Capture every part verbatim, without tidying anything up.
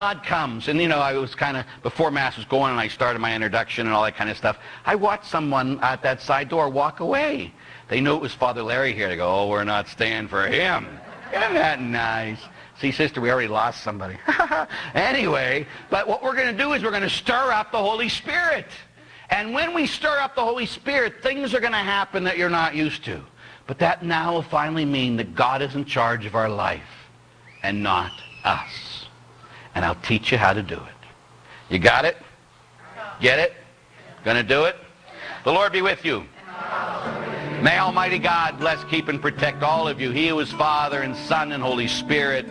God comes, and you know, I was kind of, before Mass was going and I started my introduction and all that kind of stuff, I watched someone at that side door walk away. They knew it was Father Larry here. They go, oh, we're not staying for him. Isn't that nice? See, sister, we already lost somebody. Anyway, but what we're going to do is we're going to stir up the Holy Spirit. And when we stir up the Holy Spirit, things are going to happen that you're not used to. But that now will finally mean that God is in charge of our life and not us. And I'll teach you how to do it. You got it? Get it? Gonna do it? The Lord be with you. May Almighty God bless, keep, and protect all of you. He who is Father and Son and Holy Spirit.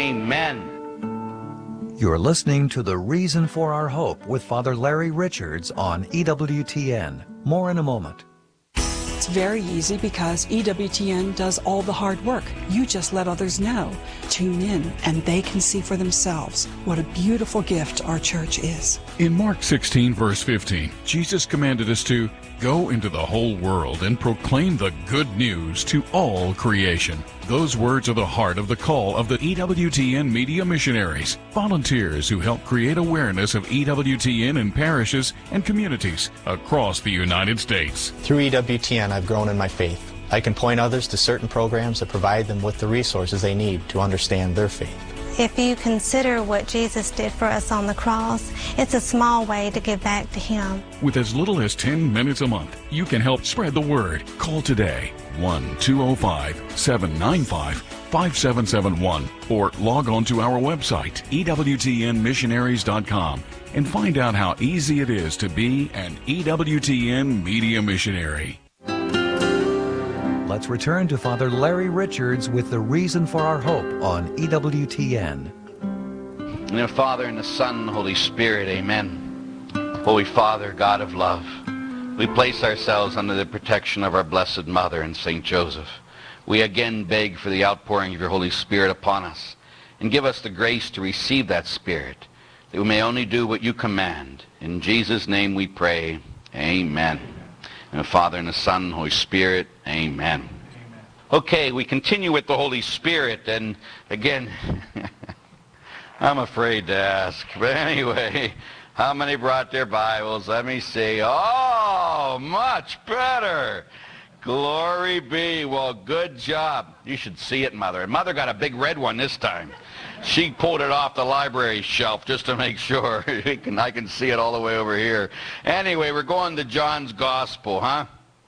Amen. You're listening to The Reason for Our Hope with Father Larry Richards on E W T N. More in a moment. It's very easy because E W T N does all the hard work. You just let others know. Tune in and they can see for themselves what a beautiful gift our church is. In Mark sixteen, verse fifteen, Jesus commanded us to go into the whole world and proclaim the good news to all creation. Those words are the heart of the call of the E W T N Media Missionaries, volunteers who help create awareness of E W T N in parishes and communities across the United States. Through E W T N, I've grown in my faith. I can point others to certain programs that provide them with the resources they need to understand their faith. If you consider what Jesus did for us on the cross, it's a small way to give back to Him. With as little as ten minutes a month, you can help spread the word. Call today, one two zero five, seven nine five, five seven seven one, or log on to our website, E W T N missionaries dot com, and find out how easy it is to be an E W T N Media Missionary. Let's return to Father Larry Richards with The Reason for Our Hope on E W T N. In the Father, and the Son, and the Holy Spirit, amen. Holy Father, God of love, we place ourselves under the protection of our Blessed Mother and Saint Joseph. We again beg for the outpouring of your Holy Spirit upon us, and give us the grace to receive that Spirit, that we may only do what you command. In Jesus' name we pray, amen. And the Father, and the Son, and the Holy Spirit, amen. Amen. Okay, we continue with the Holy Spirit, and again, I'm afraid to ask, but anyway, how many brought their Bibles? Let me see. Oh, much better. Glory be. Well, good job. You should see it, Mother. And Mother got a big red one this time. She pulled it off the library shelf just to make sure. I can see it all the way over here. Anyway, we're going to John's Gospel, huh?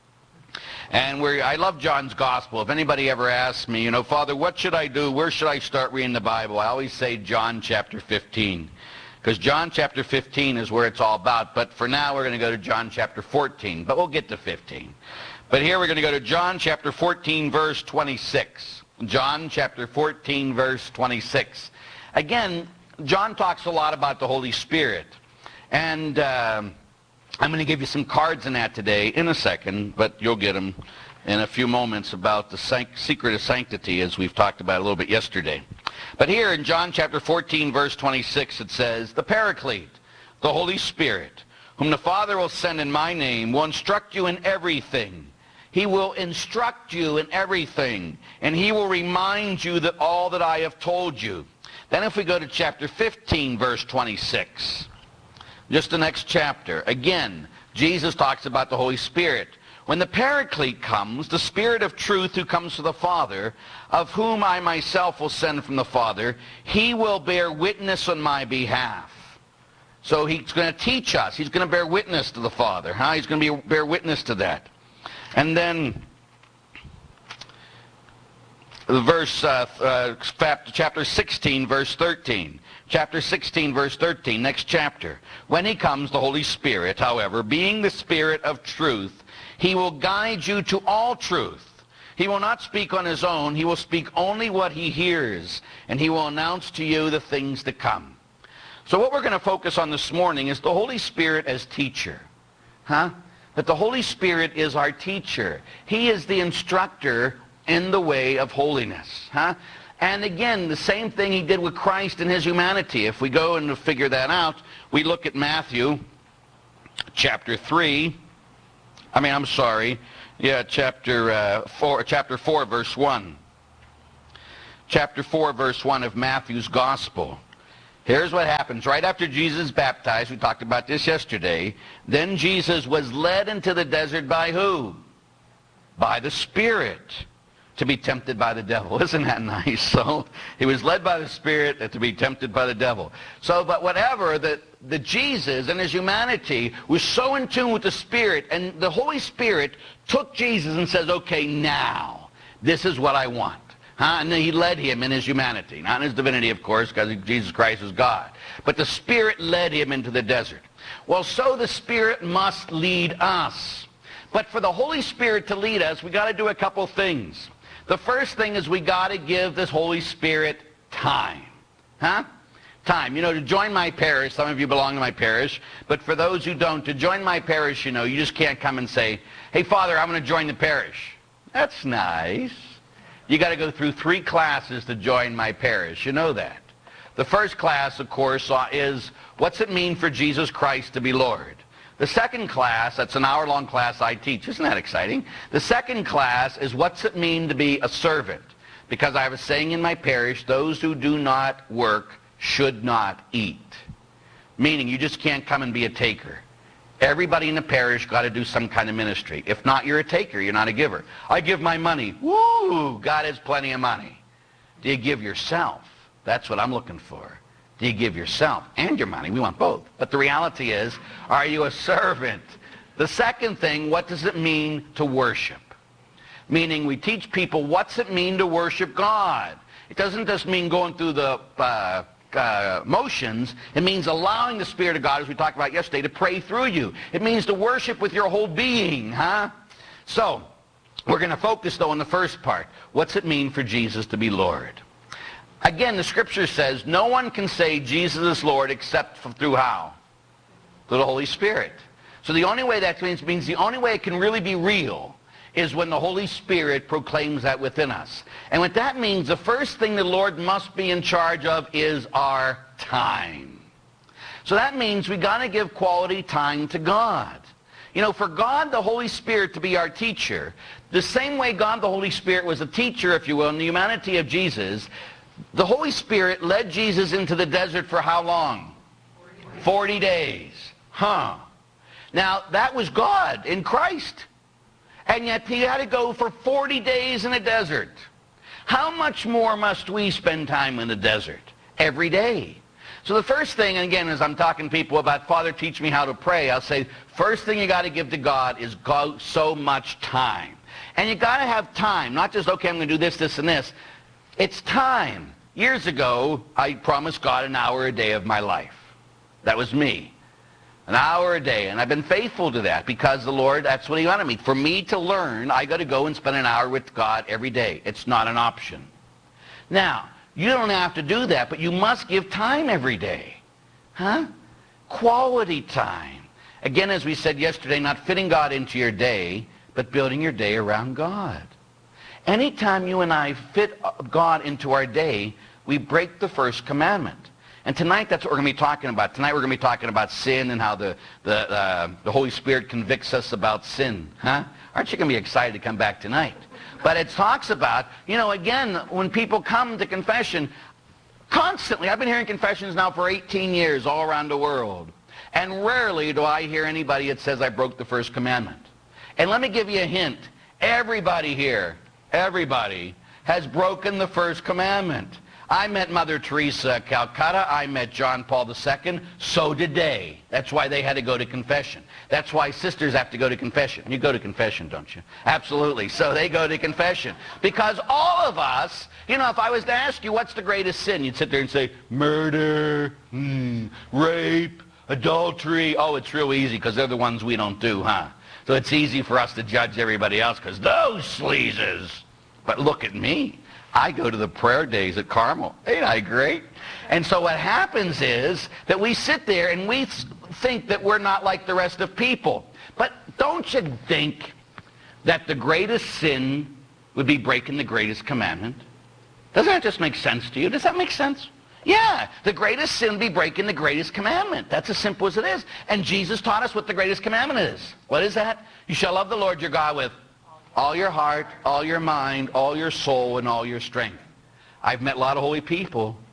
And we're, I love John's Gospel. If anybody ever asks me, you know, Father, what should I do? Where should I start reading the Bible? I always say John chapter fifteen. Because John chapter fifteen is where it's all about. But for now, we're going to go to John chapter fourteen. But we'll get to fifteen. But here we're going to go to John chapter fourteen, verse twenty-six. John chapter fourteen, verse twenty-six. Again, John talks a lot about the Holy Spirit. And um, I'm going to give you some cards in that today in a second, but you'll get them in a few moments about the secret of sanctity, as we've talked about a little bit yesterday. But here in John chapter fourteen, verse twenty-six, it says, the Paraclete, the Holy Spirit, whom the Father will send in my name, will instruct you in everything. He will instruct you in everything, and he will remind you that all that I have told you. Then if we go to chapter fifteen, verse twenty-six, just the next chapter, again, Jesus talks about the Holy Spirit. When the Paraclete comes, the Spirit of truth who comes to the Father, of whom I myself will send from the Father, he will bear witness on my behalf. So he's going to teach us. He's going to bear witness to the Father. Huh? He's going to be, bear witness to that. And then, the verse, uh, uh, chapter sixteen, verse thirteen. Chapter sixteen, verse thirteen, next chapter. When he comes, the Holy Spirit, however, being the Spirit of truth, he will guide you to all truth. He will not speak on his own. He will speak only what he hears, and he will announce to you the things to come. So what we're going to focus on this morning is the Holy Spirit as teacher. Huh? That the Holy Spirit is our teacher. He is the instructor in the way of holiness. Huh? And again, the same thing he did with Christ in his humanity. If we go and figure that out, we look at Matthew chapter three. I mean, I'm sorry. Yeah, chapter uh, four, chapter four, verse one. Chapter four, verse one of Matthew's Gospel. Here's what happens. Right after Jesus is baptized, we talked about this yesterday, then Jesus was led into the desert by who? By the Spirit, to be tempted by the devil. Isn't that nice? So he was led by the Spirit to be tempted by the devil. So, but whatever, that the Jesus and his humanity was so in tune with the Spirit, and the Holy Spirit took Jesus and says, okay, now, this is what I want. Huh? And then he led him in his humanity. Not in his divinity, of course, because Jesus Christ is God. But the Spirit led him into the desert. Well, so the Spirit must lead us. But for the Holy Spirit to lead us, we got to do a couple things. The first thing is we got to give this Holy Spirit time. Huh? Time. You know, to join my parish, some of you belong to my parish, but for those who don't, to join my parish, you know, you just can't come and say, hey, Father, I'm going to join the parish. That's nice. You got to go through three classes to join my parish. You know that. The first class, of course, is what's it mean for Jesus Christ to be Lord? The second class, that's an hour-long class I teach. Isn't that exciting? The second class is what's it mean to be a servant? Because I was saying in my parish, those who do not work should not eat. Meaning you just can't come and be a taker. Everybody in the parish got to do some kind of ministry. If not, you're a taker. You're not a giver. I give my money. Woo! God has plenty of money. Do you give yourself? That's what I'm looking for. Do you give yourself and your money? We want both. But the reality is, are you a servant? The second thing, what does it mean to worship? Meaning we teach people what's it mean to worship God. It doesn't just mean going through the uh, uh, motions. It means allowing the Spirit of God, as we talked about yesterday, to pray through you. It means to worship with your whole being, huh? So, we're going to focus, though, on the first part. What's it mean for Jesus to be Lord? Again, the Scripture says no one can say Jesus is Lord except through how? Through the Holy Spirit. So the only way that means, means the only way it can really be real is when the Holy Spirit proclaims that within us. And what that means, the first thing the Lord must be in charge of is our time. So that means we got to give quality time to God. You know, for God, the Holy Spirit, to be our teacher, the same way God, the Holy Spirit, was a teacher, if you will, in the humanity of Jesus, the Holy Spirit led Jesus into the desert for how long? forty days. Huh. Now, that was God in Christ. And yet he had to go for forty days in the desert. How much more must we spend time in the desert? Every day. So the first thing, and again, as I'm talking to people about, Father, teach me how to pray, I'll say, first thing you got to give to God is go so much time. And you got to have time, not just, okay, I'm going to do this, this, and this. It's time. Years ago, I promised God an hour a day of my life. That was me. An hour a day. And I've been faithful to that because the Lord, that's what he wanted me. For me to learn, I got to go and spend an hour with God every day. It's not an option. Now, you don't have to do that, but you must give time every day. Huh? Quality time. Again, as we said yesterday, not fitting God into your day, but building your day around God. Anytime you and I fit God into our day, we break the first commandment. And tonight, that's what we're going to be talking about. Tonight, we're going to be talking about sin and how the, the, uh, the Holy Spirit convicts us about sin. Huh? Aren't you going to be excited to come back tonight? But it talks about, you know, again, when people come to confession, constantly, I've been hearing confessions now for eighteen years all around the world. And rarely do I hear anybody that says I broke the first commandment. And let me give you a hint. Everybody here, everybody has broken the first commandment. I met Mother Teresa at Calcutta. I met John Paul the Second. So did they. That's why they had to go to confession. That's why sisters have to go to confession. You go to confession, don't you? Absolutely. So they go to confession. Because all of us, you know, if I was to ask you what's the greatest sin, you'd sit there and say, murder, hmm, rape, adultery. Oh, it's real easy because they're the ones we don't do, huh? So it's easy for us to judge everybody else because those sleazes. But look at me. I go to the prayer days at Carmel. Ain't I great? And so what happens is that we sit there and we think that we're not like the rest of people. But don't you think that the greatest sin would be breaking the greatest commandment? Doesn't that just make sense to you? Does that make sense? Yeah, the greatest sin would be breaking the greatest commandment. That's as simple as it is. And Jesus taught us what the greatest commandment is. What is that? You shall love the Lord your God with all your heart, all your mind, all your soul, and all your strength. I've met a lot of holy people,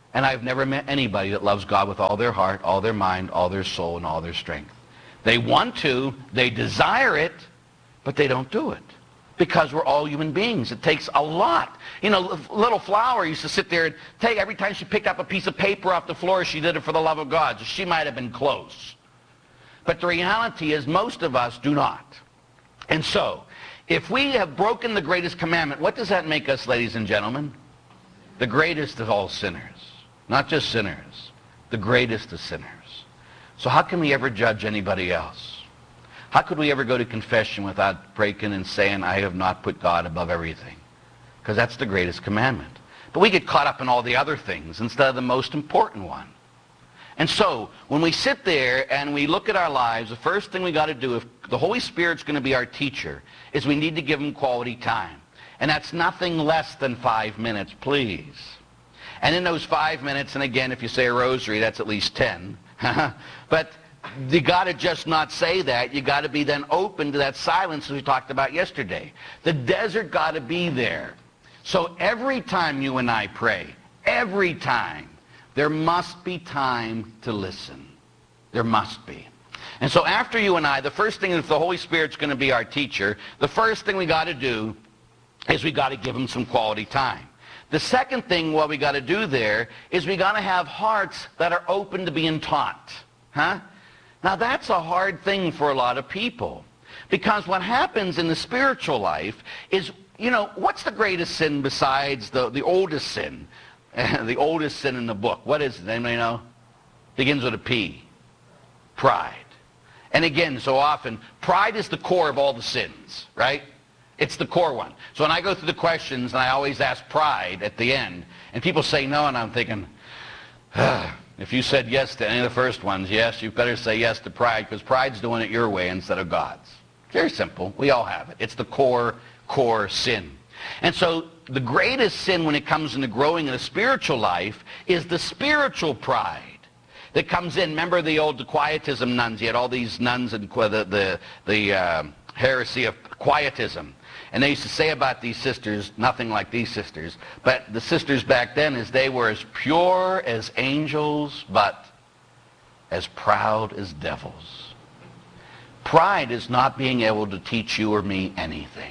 And I've never met anybody that loves God with all their heart, all their mind, all their soul, and all their strength. They want to, they desire it, but they don't do it. Because we're all human beings. It takes a lot. You know, little Flower used to sit there and take, every time she picked up a piece of paper off the floor, she did it for the love of God. So she might have been close. But the reality is most of us do not. And so, if we have broken the greatest commandment, what does that make us, ladies and gentlemen? The greatest of all sinners. Not just sinners. The greatest of sinners. So how can we ever judge anybody else? How could we ever go to confession without breaking and saying, I have not put God above everything? Because that's the greatest commandment. But we get caught up in all the other things instead of the most important one. And so, when we sit there and we look at our lives, the first thing we got to do, if the Holy Spirit's going to be our teacher, is we need to give him quality time. And that's nothing less than five minutes, please. And in those five minutes, and again, if you say a rosary, that's at least ten. But you got to just not say that. You got to be then open to that silence as we talked about yesterday. The desert got to be there. So every time you and I pray, every time, there must be time to listen. There must be. And so after you and I, the first thing, if the Holy Spirit's going to be our teacher, the first thing we got to do is we got to give him some quality time. The second thing what we got to do there is we got to have hearts that are open to being taught. Huh? Now that's a hard thing for a lot of people. Because what happens in the spiritual life is, you know, what's the greatest sin besides the, the oldest sin? The oldest sin in the book. What is it? Anybody know? Begins with a P. Pride. And again, so often, pride is the core of all the sins, right? It's the core one. So when I go through the questions, and I always ask pride at the end, and people say no, and I'm thinking, ah, if you said yes to any of the first ones, yes, you better say yes to pride, because pride's doing it your way instead of God's. Very simple. We all have it. It's the core, core sin. And so the greatest sin when it comes into growing in a spiritual life is the spiritual pride that comes in. Remember the old Quietism nuns? You had all these nuns and the, the, the uh, heresy of Quietism. And they used to say about these sisters, nothing like these sisters, but the sisters back then is they were as pure as angels, but as proud as devils. Pride is not being able to teach you or me anything.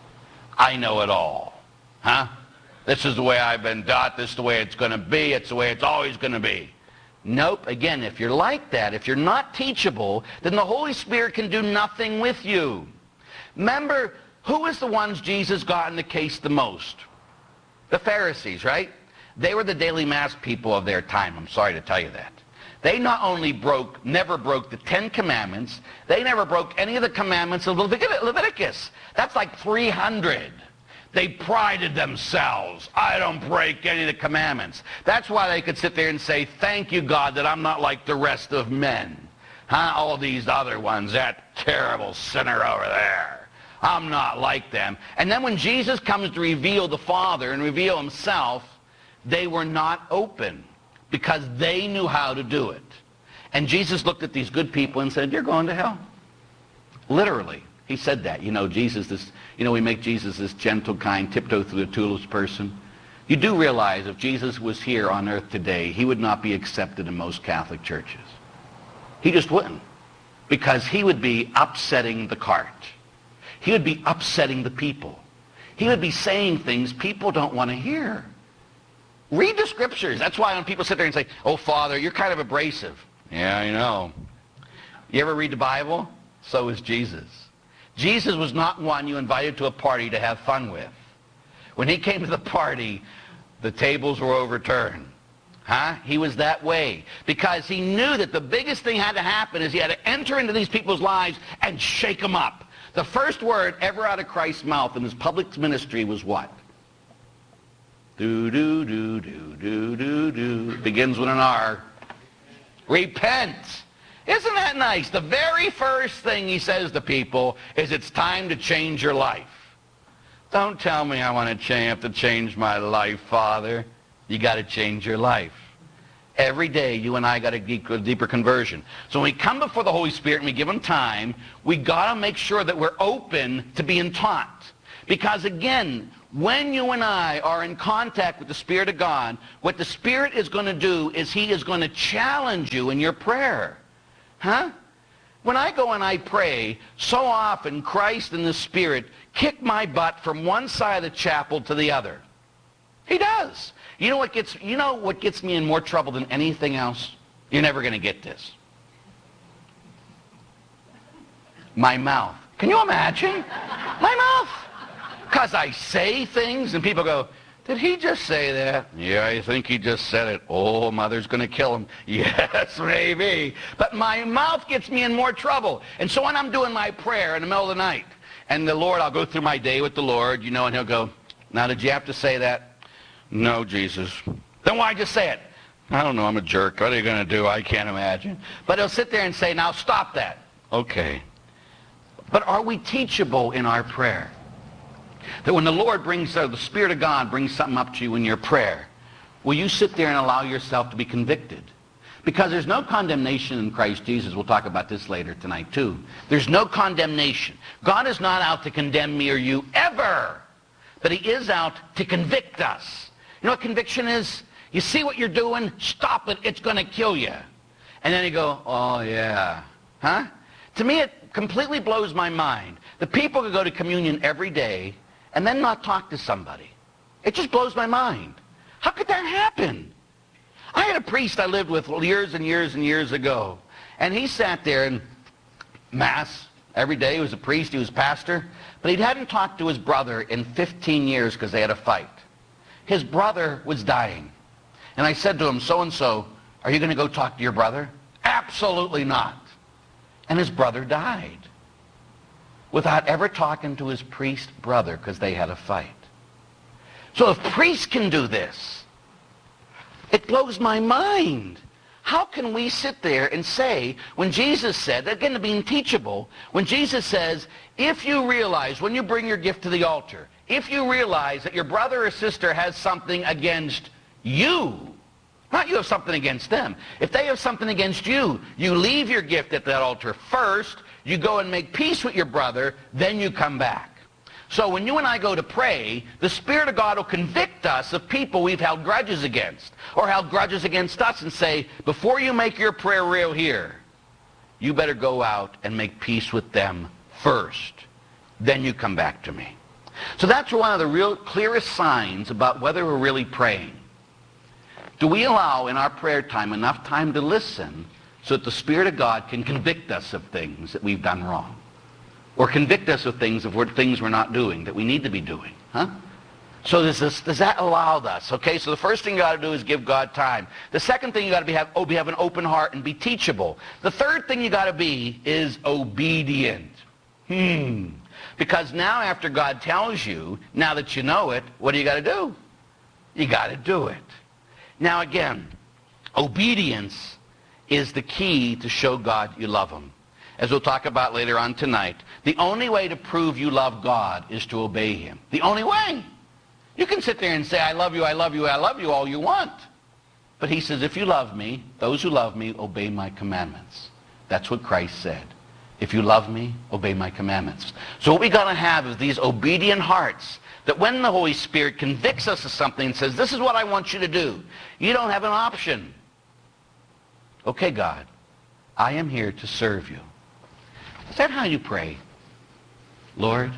I know it all. Huh? This is the way I've been taught. This is the way it's going to be. It's the way it's always going to be. Nope. Again, if you're like that, if you're not teachable, then the Holy Spirit can do nothing with you. Remember, who was the ones Jesus got in the case the most? The Pharisees, right? They were the daily mass people of their time. I'm sorry to tell you that. They not only broke, never broke the Ten Commandments, they never broke any of the commandments of Leviticus. That's like three hundred. They prided themselves. I don't break any of the commandments. That's why they could sit there and say, thank you, God, that I'm not like the rest of men. Huh? All these other ones, that terrible sinner over there. I'm not like them. And then when Jesus comes to reveal the Father and reveal himself, they were not open because they knew how to do it. And Jesus looked at these good people and said, you're going to hell. Literally. He said that. You know, Jesus, this, you know, we make Jesus this gentle, kind, tiptoe through the tulips person. You do realize if Jesus was here on earth today, he would not be accepted in most Catholic churches. He just wouldn't. Because he would be upsetting the cart. He would be upsetting the people. He would be saying things people don't want to hear. Read the scriptures. That's why when people sit there and say, oh, Father, you're kind of abrasive. Yeah, I know. You ever read the Bible? So is Jesus. Jesus was not one you invited to a party to have fun with. When he came to the party, the tables were overturned. Huh? He was that way. Because he knew that the biggest thing had to happen is he had to enter into these people's lives and shake them up. The first word ever out of Christ's mouth in his public ministry was what? Do, do, do, do, do, do, do. Begins with an R. Repent. Isn't that nice? The very first thing he says to people is it's time to change your life. Don't tell me I want to change, have to change my life, Father. You got to change your life. Every day, you and I got a deeper conversion. So when we come before the Holy Spirit and we give him time, we got to make sure that we're open to being taught. Because again, when you and I are in contact with the Spirit of God, what the Spirit is going to do is he is going to challenge you in your prayer. Huh? When I go and I pray, so often Christ and the Spirit kick my butt from one side of the chapel to the other. He does. You know what gets, you know what gets me in more trouble than anything else? You're never going to get this. My mouth. Can you imagine? My mouth. Because I say things and people go, did he just say that? Yeah, I think he just said it. Oh, mother's going to kill him. Yes, maybe. But my mouth gets me in more trouble. And so when I'm doing my prayer in the middle of the night, and the Lord, I'll go through my day with the Lord, you know, and he'll go, now did you have to say that? No, Jesus. Then why'd you say it? I don't know, I'm a jerk. What are you going to do? I can't imagine. But he'll sit there and say, now stop that. Okay. But are we teachable in our prayer? That when the Lord brings, uh, the Spirit of God brings something up to you in your prayer, will you sit there and allow yourself to be convicted? Because there's no condemnation in Christ Jesus. We'll talk about this later tonight too. There's no condemnation. God is not out to condemn me or you ever. But he is out to convict us. You know what conviction is? You see what you're doing, stop it, it's going to kill you. And then you go, oh yeah. Huh? To me it completely blows my mind. The people who go to communion every day and then not talk to somebody. It just blows my mind. How could that happen? I had a priest I lived with years and years and years ago. And he sat there in Mass every day. He was a priest, he was pastor. But he hadn't talked to his brother in fifteen years because they had a fight. His brother was dying. And I said to him, so-and-so, are you going to go talk to your brother? Absolutely not. And his brother died without ever talking to his priest brother because they had a fight. So if priests can do this, it blows my mind. How can we sit there and say, when Jesus said, again, to being teachable, when Jesus says, if you realize, when you bring your gift to the altar, if you realize that your brother or sister has something against you, not you have something against them. If they have something against you, you leave your gift at that altar first, you go and make peace with your brother, then you come back. So when you and I go to pray, the Spirit of God will convict us of people we've held grudges against, or held grudges against us, and say, before you make your prayer real here, you better go out and make peace with them first. Then you come back to me. So that's one of the real clearest signs about whether we're really praying. Do we allow in our prayer time enough time to listen so that the Spirit of God can convict us of things that we've done wrong? Or convict us of things of things we're not doing that we need to be doing? Huh? So does, this, does that allow us? Okay, so the first thing you got to do is give God time. The second thing you got to be have, oh, be have an open heart and be teachable. The third thing you got to be is obedient. Hmm. Because now after God tells you, now that you know it, what do you got to do? You got to do it. Now again, obedience is the key to show God you love him. As we'll talk about later on tonight, the only way to prove you love God is to obey him. The only way. You can sit there and say, I love you, I love you, I love you all you want. But he says, if you love me, those who love me obey my commandments. That's what Christ said. If you love me, obey my commandments. So what we got to have is these obedient hearts, that when the Holy Spirit convicts us of something and says, this is what I want you to do, you don't have an option. Okay, God, I am here to serve you. Is that how you pray? Lord,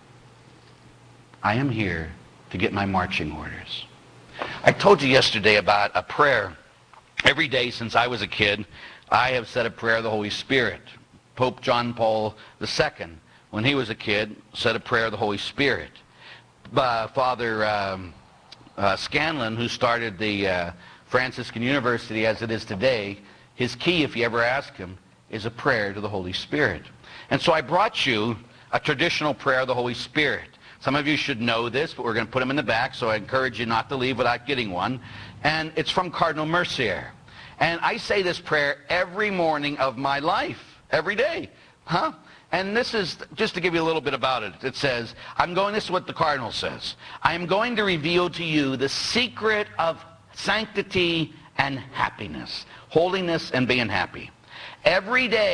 I am here to get my marching orders. I told you yesterday about a prayer. Every day since I was a kid, I have said a prayer of the Holy Spirit. Pope John Paul the Second, when he was a kid, said a prayer of the Holy Spirit. Uh, Father um, uh, Scanlon, who started the uh, Franciscan University as it is today, his key, if you ever ask him, is a prayer to the Holy Spirit. And so I brought you a traditional prayer of the Holy Spirit. Some of you should know this, but we're going to put them in the back, so I encourage you not to leave without getting one. And it's from Cardinal Mercier. And I say this prayer every morning of my life, every day. Huh? And this is, just to give you a little bit about it, it says, I'm going, this is what the Cardinal says, I am going to reveal to you the secret of sanctity and happiness, holiness and being happy. Every day,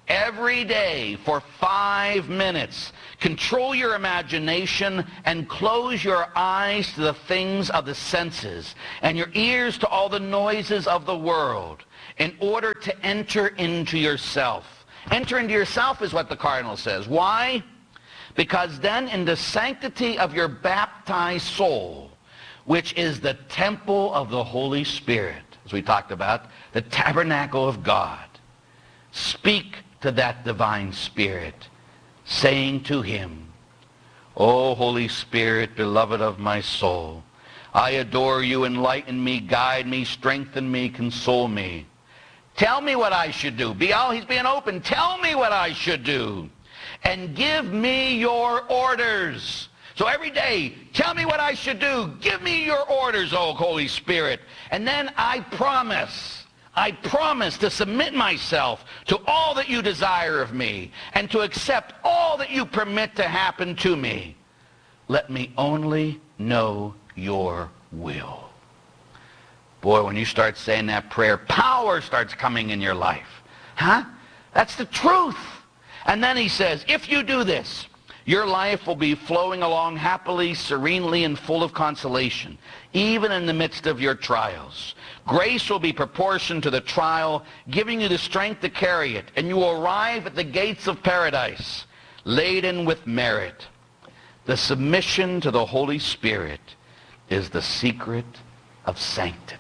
every day for five minutes. Control your imagination and close your eyes to the things of the senses and your ears to all the noises of the world in order to enter into yourself. Enter into yourself is what the cardinal says. Why? Because then in the sanctity of your baptized soul, which is the temple of the Holy Spirit, as we talked about, the tabernacle of God, speak to that divine Spirit, saying to him, O Holy Spirit, beloved of my soul, I adore you, enlighten me, guide me, strengthen me, console me. Tell me what I should do. Be all, he's being open. Tell me what I should do. And give me your orders. So every day, tell me what I should do. Give me your orders, O Holy Spirit. And then I promise, I promise to submit myself to all that you desire of me and to accept all that you permit to happen to me. Let me only know your will. Boy, when you start saying that prayer, power starts coming in your life. Huh? That's the truth. And then he says, if you do this, your life will be flowing along happily, serenely, and full of consolation, even in the midst of your trials. Grace will be proportioned to the trial, giving you the strength to carry it, and you will arrive at the gates of paradise, laden with merit. The submission to the Holy Spirit is the secret of sanctity.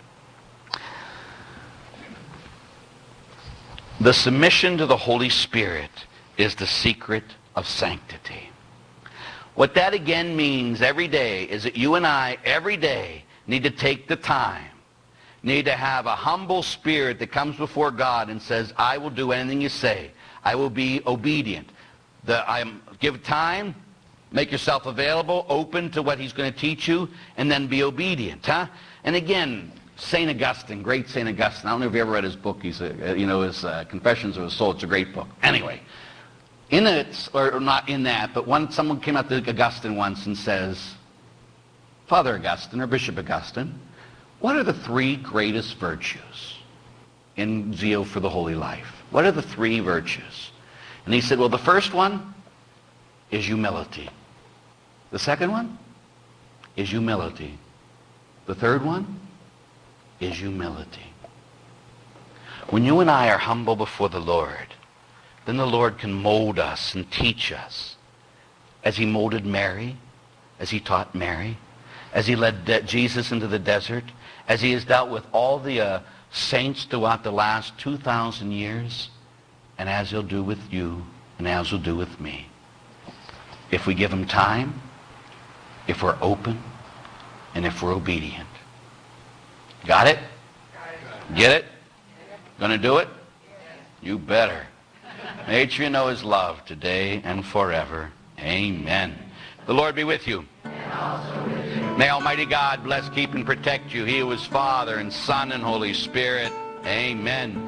The submission to the Holy Spirit is the secret of sanctity. What that again means every day is that you and I every day need to take the time, need to have a humble spirit that comes before God and says, I will do anything you say. I will be obedient. The, I give time, make yourself available, open to what he's going to teach you, and then be obedient. Huh? And again, Saint Augustine, great Saint Augustine. I don't know if you ever read his book. He's a, you know, his uh, Confessions of a Soul. It's a great book. Anyway, in it, or not in that, but one, someone came up to Augustine once and says, Father Augustine, or Bishop Augustine, what are the three greatest virtues in zeal for the holy life? What are the three virtues? And he said, well, the first one is humility. The second one is humility. The third one is humility. When you and I are humble before the Lord, then the Lord can mold us and teach us as he molded Mary, as he taught Mary, as he led de- Jesus into the desert, as he has dealt with all the uh, saints throughout the last two thousand years, and as he'll do with you, and as he'll do with me. If we give him time, if we're open, and if we're obedient. Got it? Get it? Gonna do it? You better. Make sure you know his love today and forever. Amen. The Lord be with you. And also with you. May Almighty God bless, keep, and protect you. He who is Father and Son and Holy Spirit. Amen.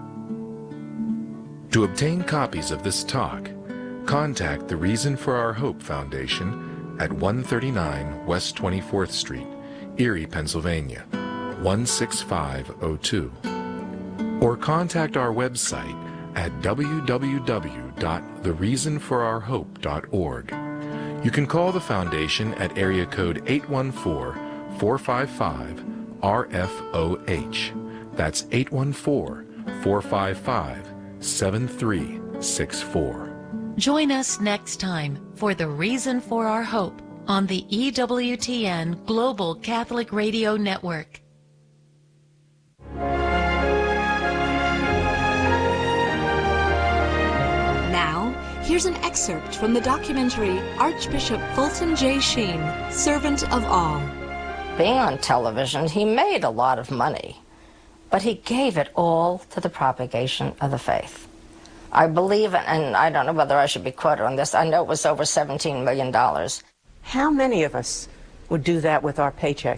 To obtain copies of this talk, contact the Reason for Our Hope Foundation at one thirty-nine West twenty-fourth Street, Erie, Pennsylvania, one six five oh two. Or contact our website at w w w dot the reason for our hope dot org. You can call the foundation at area code eight one four, four five five, R F O H. That's eight one four, four five five, seven three six four. Join us next time for The Reason for Our Hope on the E W T N Global Catholic Radio Network. Now, here's an excerpt from the documentary Archbishop Fulton J. Sheen, Servant of All. Being on television, he made a lot of money, but he gave it all to the propagation of the faith. I believe, and I don't know whether I should be quoted on this, I know it was over seventeen million dollars. How many of us would do that with our paycheck?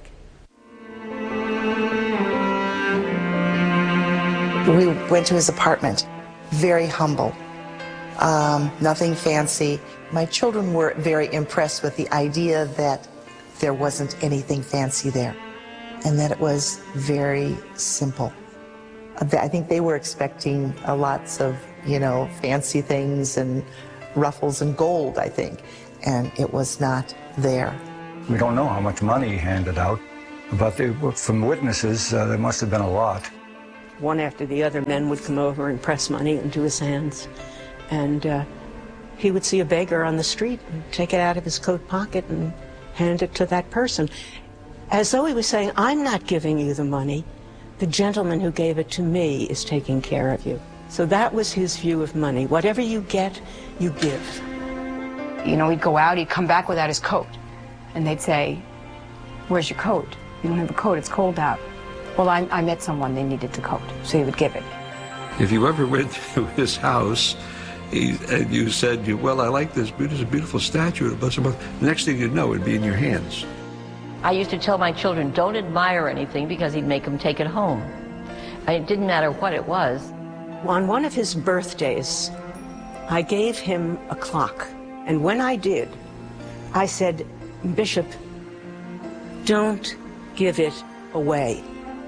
We went to his apartment, very humble, um, nothing fancy. My children were very impressed with the idea that there wasn't anything fancy there and that it was very simple. I think they were expecting uh, lots of you know, fancy things and ruffles and gold, I think. And it was not there. We don't know how much money he handed out, but they, from witnesses, uh, there must have been a lot. One after the other, men would come over and press money into his hands. And uh, he would see a beggar on the street and take it out of his coat pocket and hand it to that person, as though he was saying, I'm not giving you the money. The gentleman who gave it to me is taking care of you. So that was his view of money. Whatever you get, you give. You know, he'd go out, he'd come back without his coat. And they'd say, where's your coat? You don't have a coat, it's cold out. Well, I, I met someone, they needed the coat, so he would give it. If you ever went to his house, he, and you said, well, I like this, there's a beautiful statue, a bunch of money. The next thing you'd know, it'd be in your hands. I used to tell my children, don't admire anything because he'd make them take it home. It didn't matter what it was. On one of his birthdays, I gave him a clock. And when I did, I said, Bishop, don't give it away.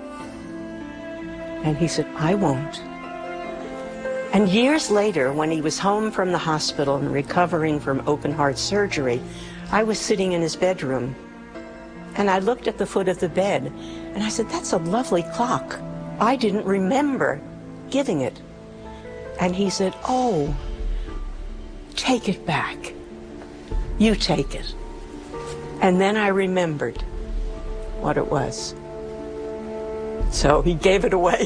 And he said, I won't. And years later, when he was home from the hospital and recovering from open heart surgery, I was sitting in his bedroom. And I looked at the foot of the bed, and I said, that's a lovely clock. I didn't remember giving it. And he said, oh, take it back. You take it. And then I remembered what it was. So he gave it away.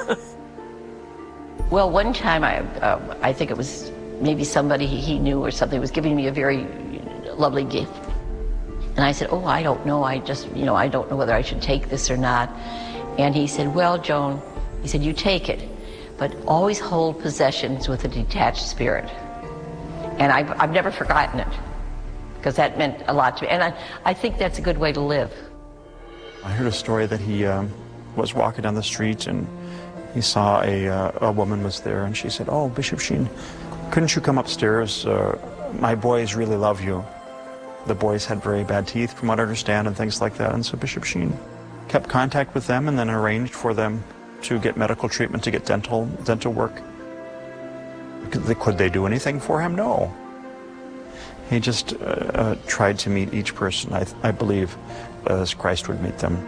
Well, one time, I, uh, I think it was maybe somebody he knew or something was giving me a very lovely gift. And I said, oh, I don't know, I just, you know, I don't know whether I should take this or not. And he said, well, Joan, he said, you take it, but always hold possessions with a detached spirit. And I've, I've never forgotten it, because that meant a lot to me. And I, I think that's a good way to live. I heard a story that he um, was walking down the street and he saw a, uh, a woman was there, and she said, oh, Bishop Sheen, couldn't you come upstairs? Uh, my boys really love you. The boys had very bad teeth, from what I understand, and things like that. And so Bishop Sheen kept contact with them and then arranged for them to get medical treatment, to get dental dental work. Could they do anything for him? No. He just uh, uh, tried to meet each person, I, I believe, as Christ would meet them.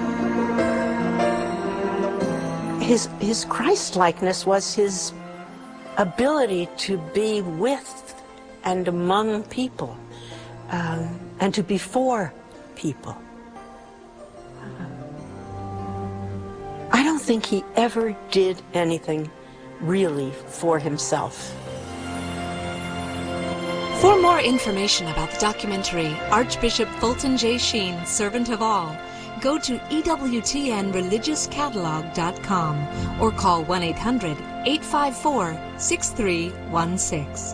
His, his Christ-likeness was his ability to be with and among people. Um, and to be for people. I don't think he ever did anything really for himself. For more information about the documentary Archbishop Fulton J. Sheen, Servant of All, go to E W T N religious catalog dot com or call one eight hundred, eight five four, six three one six.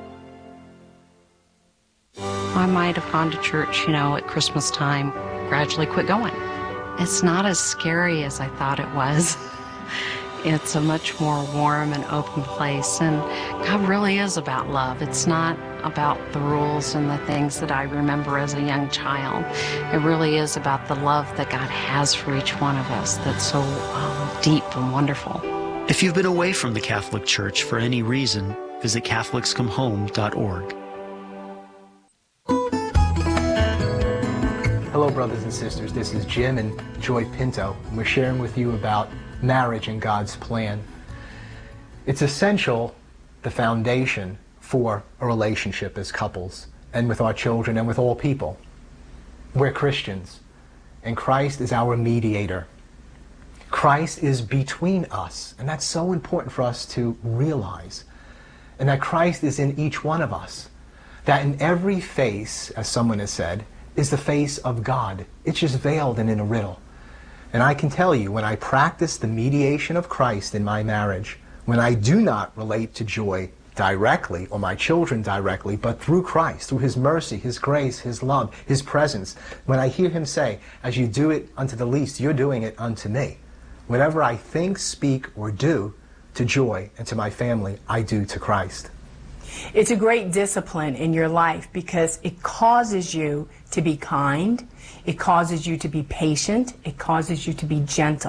I might have gone to church, you know, at Christmas time, gradually quit going. It's not as scary as I thought it was. It's a much more warm and open place, and God really is about love. It's not about the rules and the things that I remember as a young child. It really is about the love that God has for each one of us that's so um, deep and wonderful. If you've been away from the Catholic Church for any reason, visit Catholics Come Home dot org. Hello, brothers and sisters. This is Jim and Joy Pinto, and we're sharing with you about marriage and God's plan. It's essential, the foundation for a relationship as couples, and with our children, and with all people. We're Christians, and Christ is our mediator. Christ is between us, and that's so important for us to realize. And that Christ is in each one of us. That in every face, as someone has said, is the face of God. It's just veiled and in a riddle. And I can tell you, when I practice the mediation of Christ in my marriage, when I do not relate to Joy directly, or my children directly, but through Christ, through His mercy, His grace, His love, His presence, when I hear Him say, as you do it unto the least, you're doing it unto me. Whatever I think, speak, or do to Joy and to my family, I do to Christ. It's a great discipline in your life because it causes you to be kind, it causes you to be patient, it causes you to be gentle.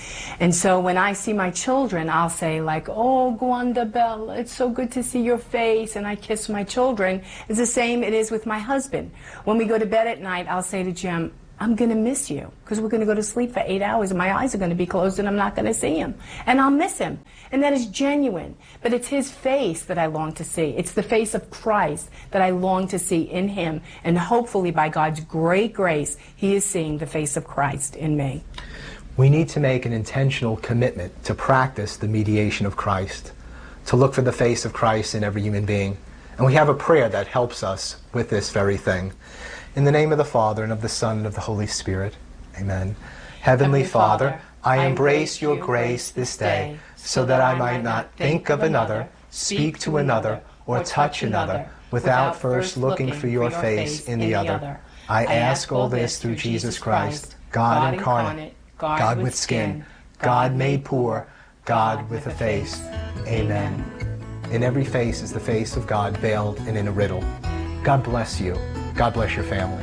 And so when I see my children, I'll say like, oh, Gwanda Bella, it's so good to see your face, and I kiss my children. It's the same it is with my husband. When we go to bed at night, I'll say to Jim, I'm going to miss you, because we're going to go to sleep for eight hours and my eyes are going to be closed and I'm not going to see him. And I'll miss him. And that is genuine. But it's his face that I long to see. It's the face of Christ that I long to see in him. And hopefully by God's great grace, he is seeing the face of Christ in me. We need to make an intentional commitment to practice the mediation of Christ, to look for the face of Christ in every human being. And we have a prayer that helps us with this very thing. In the name of the Father, and of the Son, and of the Holy Spirit. Amen. Heavenly Father, I embrace your grace this day, so that I might not think of another, speak to another, or touch another, without first looking for your face in the other. I ask all this through Jesus Christ, God incarnate, God with skin, God made poor, God with a face. Amen. In every face is the face of God veiled and in a riddle. God bless you. God bless your family.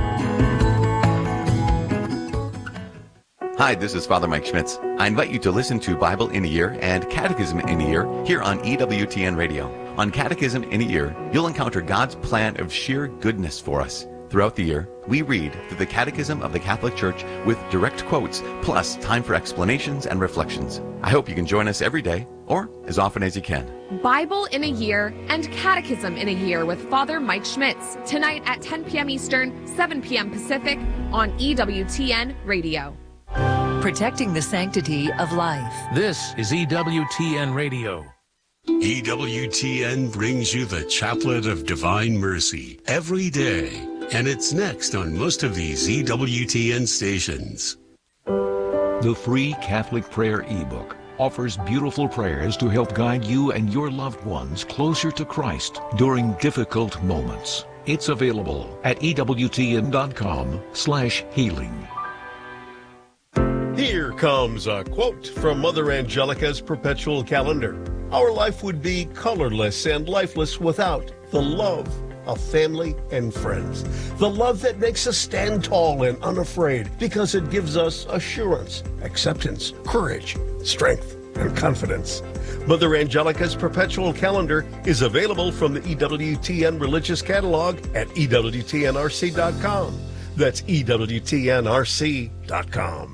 Hi, this is Father Mike Schmitz. I invite you to listen to Bible in a Year and Catechism in a Year here on E W T N Radio. On Catechism in a Year, you'll encounter God's plan of sheer goodness for us. Throughout the year, we read through the Catechism of the Catholic Church with direct quotes, plus time for explanations and reflections. I hope you can join us every day, or as often as you can. Bible in a Year and Catechism in a Year with Father Mike Schmitz, tonight at ten p.m. Eastern, seven p.m. Pacific on E W T N Radio. Protecting the sanctity of life. This is E W T N Radio. E W T N brings you the Chaplet of Divine Mercy every day, and it's next on most of these E W T N stations. The free Catholic Prayer ebook offers beautiful prayers to help guide you and your loved ones closer to Christ during difficult moments. It's available at E W T N dot com slash healing. Here comes a quote from Mother Angelica's perpetual calendar. Our life would be colorless and lifeless without the love of family and friends. The love that makes us stand tall and unafraid because it gives us assurance, acceptance, courage, strength, and confidence. Mother Angelica's perpetual calendar is available from the E W T N Religious Catalog at E W T N R C dot com. That's E W T N R C dot com.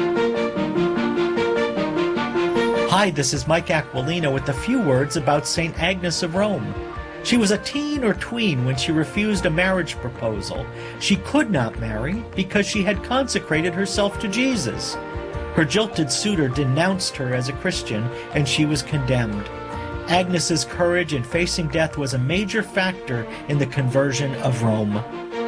Hi, this is Mike Aquilino with a few words about Saint Agnes of Rome. She was a teen or tween when she refused a marriage proposal. She could not marry because she had consecrated herself to Jesus. Her jilted suitor denounced her as a Christian, and she was condemned. Agnes's courage in facing death was a major factor in the conversion of Rome.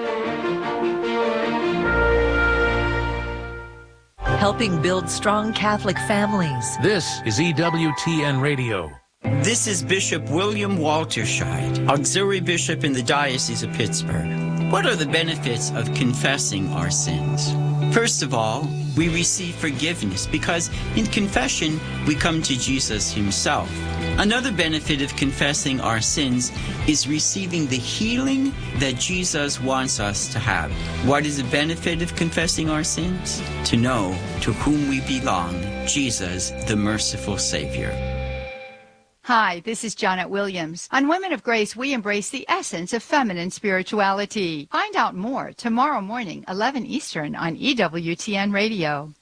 Helping build strong Catholic families. This is E W T N Radio. This is Bishop William Walterscheid, Auxiliary Bishop in the Diocese of Pittsburgh. What are the benefits of confessing our sins? First of all, we receive forgiveness because in confession we come to Jesus himself. Another benefit of confessing our sins is receiving the healing that Jesus wants us to have. What is the benefit of confessing our sins? To know to whom we belong, Jesus, the merciful Savior. Hi, this is Janet Williams. On Women of Grace, we embrace the essence of feminine spirituality. Find out more tomorrow morning, eleven Eastern on E W T N Radio.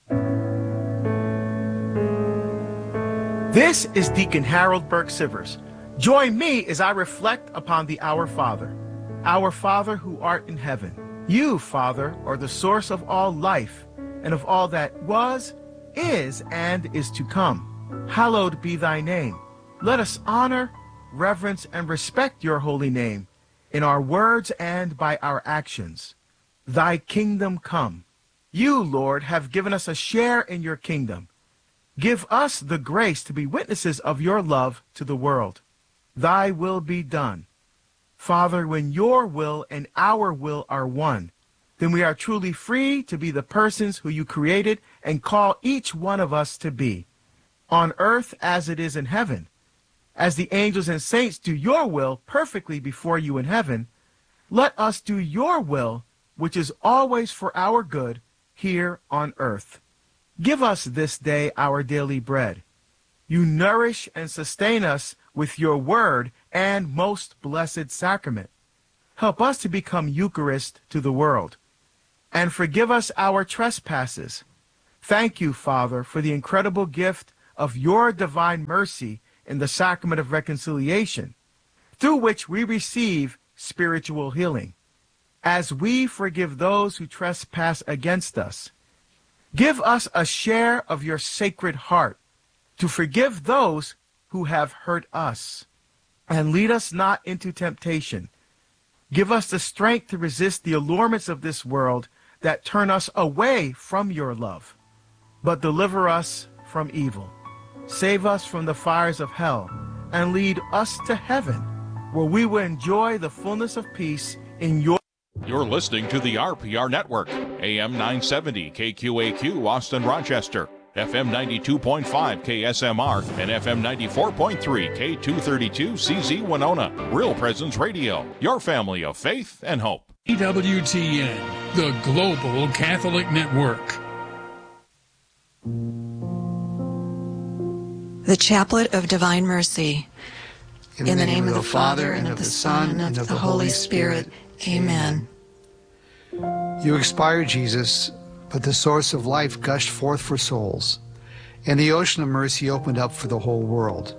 This is Deacon Harold Burke Sivers. Join me as I reflect upon the Our Father. Our Father who art in heaven. You, Father, are the source of all life and of all that was, is, and is to come. Hallowed be thy name. Let us honor, reverence, and respect your holy name in our words and by our actions. Thy kingdom come. You, Lord, have given us a share in your kingdom. Give us the grace to be witnesses of your love to the world. Thy will be done. Father, when your will and our will are one, then we are truly free to be the persons who you created and call each one of us to be, on earth as it is in heaven. As the angels and saints do your will perfectly before you in heaven, let us do your will, which is always for our good, here on earth. Give us this day our daily bread. You nourish and sustain us with your word and most blessed sacrament. Help us to become Eucharist to the world. And forgive us our trespasses. Thank you, Father, for the incredible gift of your divine mercy in the sacrament of reconciliation, through which we receive spiritual healing. As we forgive those who trespass against us, give us a share of your sacred heart to forgive those who have hurt us. And lead us not into temptation. Give us the strength to resist the allurements of this world that turn us away from your love. But deliver us from evil. Save us from the fires of hell, and lead us to heaven, where we will enjoy the fullness of peace in your... You're listening to the R P R Network, A M nine seventy K Q A Q, Austin, Rochester, F M ninety-two point five K S M R, and F M ninety-four point three K two thirty-two C Z Winona. Real Presence Radio, your family of faith and hope. E W T N, the Global Catholic Network. The Chaplet of Divine Mercy. In the, In the name, name of the Father, and of the Son, and of the Holy Spirit. Amen. You expired, Jesus, but the source of life gushed forth for souls, and the ocean of mercy opened up for the whole world.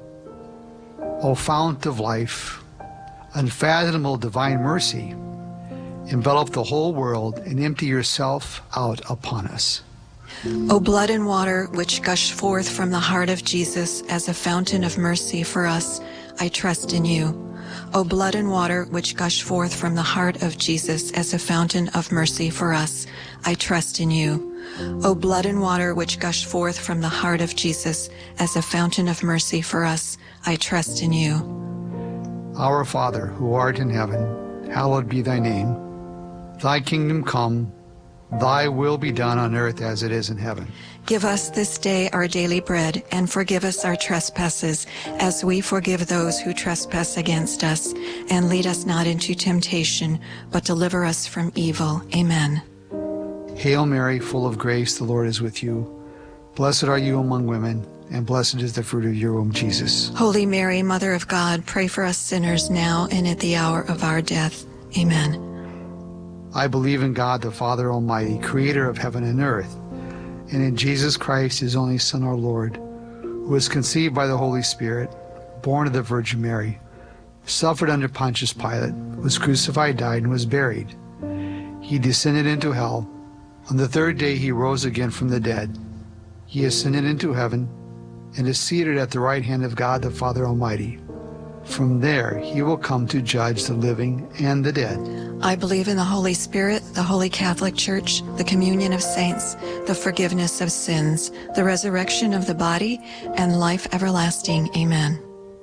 O fount of life, unfathomable divine mercy, envelop the whole world and empty yourself out upon us. O blood and water which gush forth from the heart of Jesus as a fountain of mercy for us, I trust in you. O blood and water which gush forth from the heart of Jesus as a fountain of mercy for us, I trust in you. O blood and water which gush forth from the heart of Jesus as a fountain of mercy for us, I trust in you. Our Father, who art in heaven, hallowed be thy name. Thy kingdom come, thy will be done on earth as it is in heaven. Give us this day our daily bread, and forgive us our trespasses, as we forgive those who trespass against us. And lead us not into temptation, but deliver us from evil. Amen. Hail Mary, full of grace, the Lord is with you. Blessed are you among women, and blessed is the fruit of your womb, Jesus. Holy Mary, Mother of God, pray for us sinners now and at the hour of our death. Amen. I believe in God, the Father Almighty, creator of heaven and earth, and in Jesus Christ, his only Son, our Lord, who was conceived by the Holy Spirit, born of the Virgin Mary, suffered under Pontius Pilate, was crucified, died, and was buried. He descended into hell. On the third day he rose again from the dead. He ascended into heaven and is seated at the right hand of God, the Father Almighty. From there he will come to judge the living and the dead. I believe in the Holy Spirit, the Holy Catholic Church, the communion of saints, the forgiveness of sins, the resurrection of the body, and life everlasting. Amen.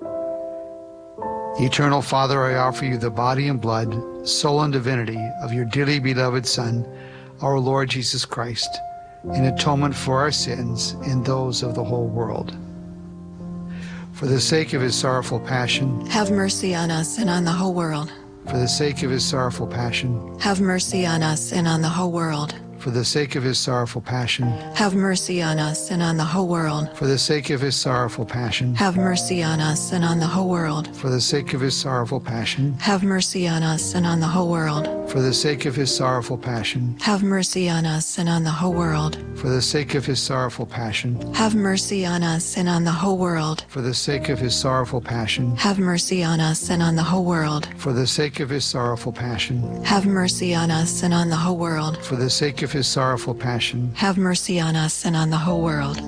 Eternal Father, I offer you the body and blood, soul and divinity of your dearly beloved Son, our Lord Jesus Christ, in atonement for our sins and those of the whole world. For the sake of his sorrowful passion, have mercy on us and on the whole world. For the sake of his sorrowful passion, have mercy on us and on the whole world. For the sake of his sorrowful passion, have mercy on us and on the whole world. For the sake of his sorrowful passion, have mercy on us and on the whole world. For the sake of his sorrowful passion, have mercy on us and on the whole world. For the sake of his sorrowful passion, have mercy on us and on the whole world. For the sake of his sorrowful passion, have mercy on us and on the whole world. For the sake of his sorrowful passion, have mercy on us and on the whole world. For the sake of his sorrowful passion, have mercy on us and on the whole world. For the sake of his sorrowful passion, have mercy on us and on the whole world.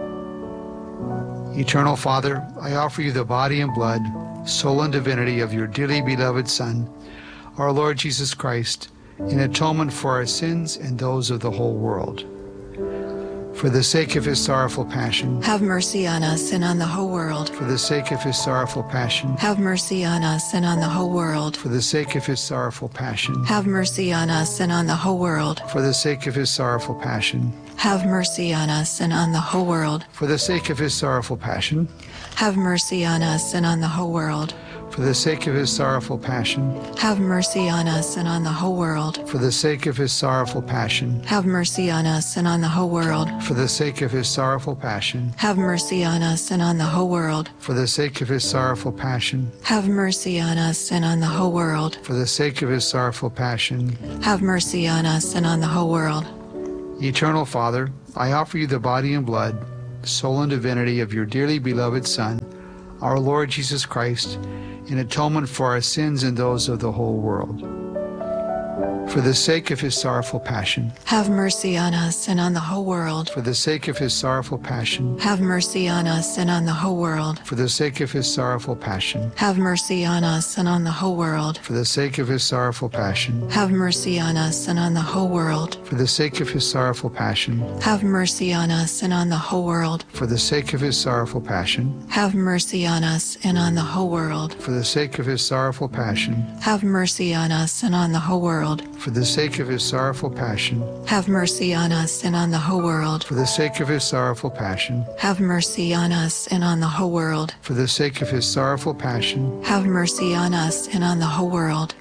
Eternal Father, I offer you the body and blood, soul and divinity of your dearly beloved Son, our Lord Jesus Christ, in atonement for our sins and those of the whole world. For the sake of his sorrowful passion, have mercy on us and on the whole world. For the sake of his sorrowful passion, have mercy on us and on the whole world. For the sake of his sorrowful passion, have mercy on us and on the whole world. For the sake of his sorrowful passion, have mercy on us and on the whole world. For the sake of his sorrowful passion, have mercy on us and on the whole world. For the sake of his sorrowful passion, have mercy on us and on the whole world. For the sake of his sorrowful passion, have mercy on us and on the whole world. For the sake of his sorrowful passion, have mercy on us and on the whole world. For the sake of his sorrowful passion, have mercy on us and on the whole world. For the sake of his sorrowful passion, have mercy on us and on the whole world. Eternal Father, I offer you the body and blood, soul and divinity of your dearly beloved Son, our Lord Jesus Christ, in atonement for our sins and those of the whole world. For the sake of his sorrowful passion, have mercy on us and on the whole world. For the sake of his sorrowful passion, have mercy on us and on the whole world. For the sake of his sorrowful passion, have mercy on us and on the whole world. For the sake of his sorrowful passion, have mercy on us and on the whole world. For the sake of his sorrowful passion, have mercy on us and on the whole world. For the sake of his sorrowful passion, have mercy on us and on the whole world. For the sake of his sorrowful passion, have mercy on us and on the whole world. For the sake of his sorrowful passion, have mercy on us and on the whole world. For the sake of his sorrowful passion, have mercy on us and on the whole world. For the sake of his sorrowful passion, have mercy on us and on the whole world.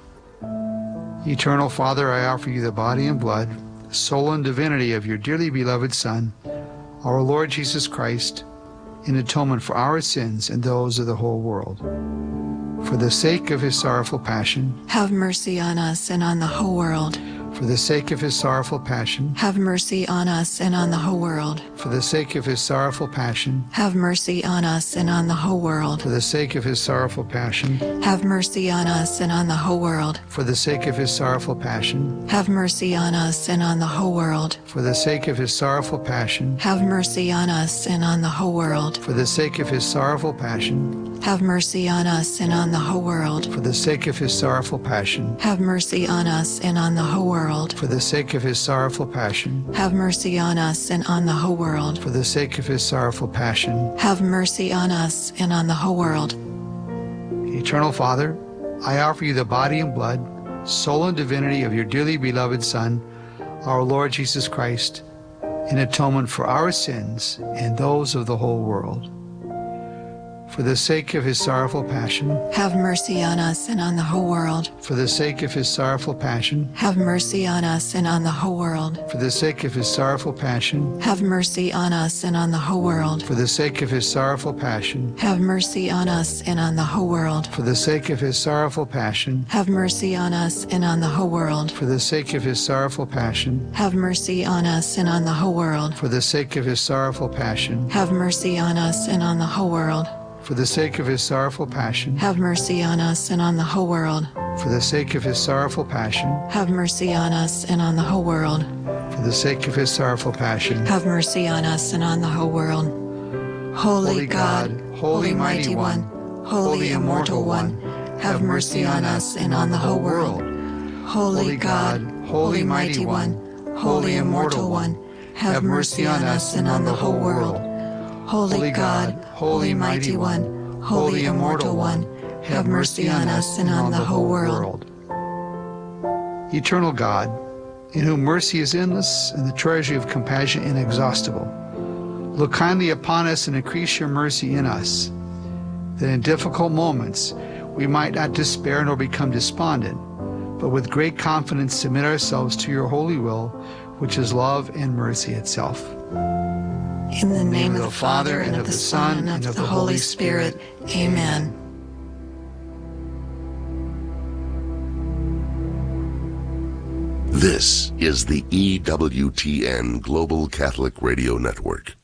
Eternal Father, I offer you the body and blood, soul and divinity of your dearly beloved Son, our Lord Jesus Christ, in atonement for our sins and those of the whole world. For the sake of his sorrowful passion, have mercy on us and on the whole world. For the sake of his sorrowful passion, have mercy on us and on the whole world. For the sake of his sorrowful passion, have mercy on us and on the whole world. For the sake of his sorrowful passion, have mercy on us and on the whole world. For the sake of his sorrowful passion, have mercy on us and on the whole world. For the sake of his sorrowful passion, have mercy on us and on the whole world. For the sake of his sorrowful passion, have mercy on us and on the whole world. For the sake of his sorrowful passion, have mercy on us and on the whole world. For the sake of his sorrowful passion, have mercy on us and on the whole world. For the sake of his sorrowful passion, have mercy on us and on the whole world. Eternal Father, I offer you the body and blood, soul and divinity of your dearly beloved Son, our Lord Jesus Christ, in atonement for our sins and those of the whole world. For the sake of his sorrowful passion, have mercy on us and on the whole world. For the sake of his sorrowful passion, have mercy on us and on the whole world. For the sake of his sorrowful passion, have mercy on us and on the whole world. For the sake of his sorrowful passion, have mercy on us and on the whole world. For the sake of his sorrowful passion, have mercy on us and on the whole world. For the sake of his sorrowful passion, have mercy on us and on the whole world. For the sake of his sorrowful passion, have mercy on us and on the whole world. For the sake of his sorrowful passion, have mercy on us and on the whole world. For the sake of his sorrowful passion, have mercy on us and on the whole world. For the sake of his sorrowful passion, have mercy on us and on the whole world. Holy, Holy God, God, Holy Mighty One, Holy Immortal One, have mercy on us and on the whole world. Holy God, Holy Mighty One, Holy Immortal One, have mercy on us and on the whole world. Holy God, Holy Mighty One, Holy Immortal One, have mercy on us and on the whole world. Eternal God, in whom mercy is endless and the treasury of compassion inexhaustible, look kindly upon us and increase your mercy in us, that in difficult moments we might not despair nor become despondent, but with great confidence submit ourselves to your holy will, which is love and mercy itself. In the name of the Father, and of the Son, and of the Holy Spirit. Amen. This is the E W T N Global Catholic Radio Network.